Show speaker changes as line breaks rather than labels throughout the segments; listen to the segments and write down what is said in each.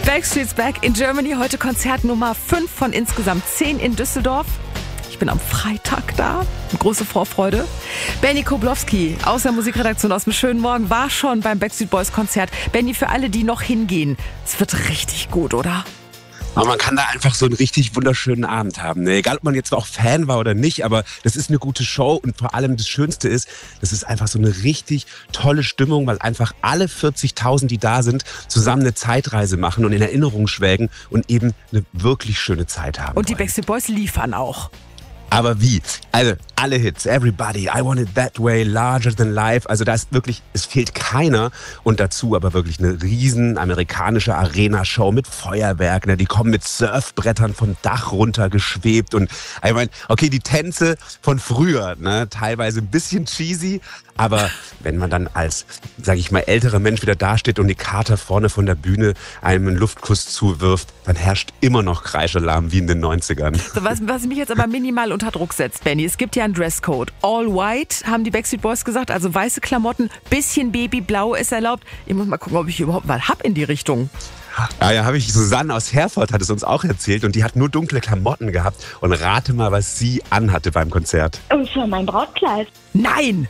Backstreet's Back in Germany. Heute Konzert Nummer 5 von insgesamt 10 in Düsseldorf. Ich bin am Freitag da. Große Vorfreude. Benny Koblowski aus der Musikredaktion aus dem schönen Morgen war schon beim Backstreet Boys Konzert. Benny, für alle, die noch hingehen, es wird richtig gut, oder?
Aber man kann da einfach so einen richtig wunderschönen Abend haben. Ne? Egal, ob man jetzt auch Fan war oder nicht, aber das ist eine gute Show und vor allem das Schönste ist, das ist einfach so eine richtig tolle Stimmung, weil einfach alle 40.000, die da sind, zusammen eine Zeitreise machen und in Erinnerung schwelgen und eben eine wirklich schöne Zeit haben.
Und die Backstreet Boys liefern auch.
Aber wie? Also alle Hits, Everybody, I Want It That Way, Larger Than Life. Also da ist wirklich, es fehlt keiner. Und dazu aber wirklich eine riesen amerikanische Arena-Show mit Feuerwerk. Ne? Die kommen mit Surfbrettern vom Dach runter geschwebt. Und ich meine, okay, die Tänze von früher, ne? Teilweise ein bisschen cheesy. Aber wenn man dann als, sage ich mal, älterer Mensch wieder dasteht und die Kater vorne von der Bühne einem einen Luftkuss zuwirft, dann herrscht immer noch Kreischalarm wie in den 90ern.
So, was mich jetzt aber minimal unter Druck setzt, Benny, es gibt ja einen Dresscode. All white, haben die Backstreet Boys gesagt, also weiße Klamotten, bisschen Babyblau ist erlaubt. Ich muss mal gucken, ob ich überhaupt mal hab in die Richtung.
Ja, habe ich. Susanne aus Herford hat es uns auch erzählt und die hat nur dunkle Klamotten gehabt. Und rate mal, was sie anhatte beim Konzert.
Und schon mein Brautkleid.
Nein!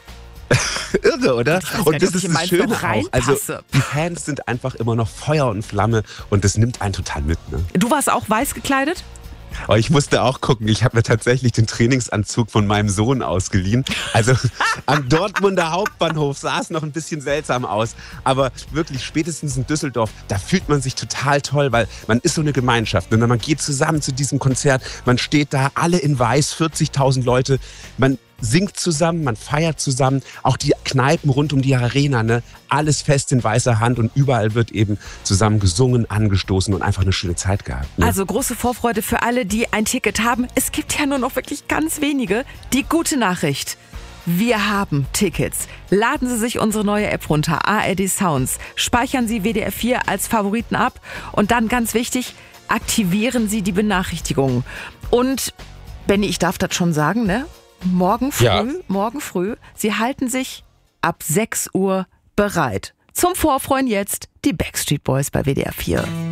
Irre, oder? Und das
ob ich
ist
in
das
meins
Schöne
noch
auch.
reinpasse.
Also die Fans sind einfach immer noch Feuer und Flamme und das nimmt einen total mit. Ne?
Du warst auch weiß gekleidet?
Aber ich musste auch gucken, ich habe mir tatsächlich den Trainingsanzug von meinem Sohn ausgeliehen. Also am Dortmunder Hauptbahnhof sah es noch ein bisschen seltsam aus. Aber wirklich spätestens in Düsseldorf, da fühlt man sich total toll, weil man ist so eine Gemeinschaft. Und man geht zusammen zu diesem Konzert, man steht da, alle in weiß, 40.000 Leute, man singt zusammen, man feiert zusammen, auch die Kneipen rund um die Arena, ne? Alles fest in weißer Hand und überall wird eben zusammen gesungen, angestoßen und einfach eine schöne Zeit gehabt. Ne?
Also große Vorfreude für alle, die ein Ticket haben. Es gibt ja nur noch wirklich ganz wenige. Die gute Nachricht: Wir haben Tickets. Laden Sie sich unsere neue App runter, ARD Sounds. Speichern Sie WDR 4 als Favoriten ab und dann ganz wichtig, aktivieren Sie die Benachrichtigungen. Und Benny, ich darf das schon sagen, ne? Morgen früh, Sie halten sich ab 6 Uhr bereit. Zum Vorfreuen jetzt die Backstreet Boys bei WDR 4.